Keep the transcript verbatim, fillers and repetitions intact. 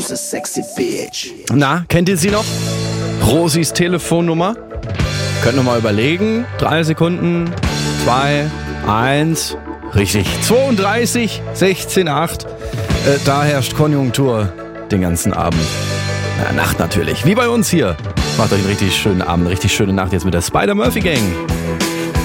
Na, kennt ihr sie noch? Rosis Telefonnummer? Könnt ihr mal überlegen. Drei Sekunden. Zwei. Eins. Richtig. zweiunddreißig. sechzehn. acht. Äh, da herrscht Konjunktur den ganzen Abend. Na, Nacht natürlich. Wie bei uns hier. Macht euch einen richtig schönen Abend, eine richtig schöne Nacht jetzt mit der Spider-Murphy Gang.